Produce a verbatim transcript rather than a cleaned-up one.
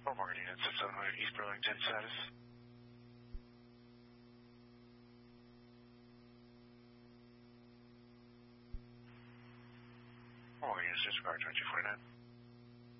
Fort Morgan Unit six seven hundred East Burlington, status. Fort Morgan Unit six, car twenty-two forty-nine.